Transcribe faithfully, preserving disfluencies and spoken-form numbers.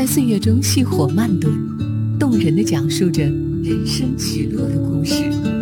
在岁月中细火慢炖，动人地讲述着人生起落的故事。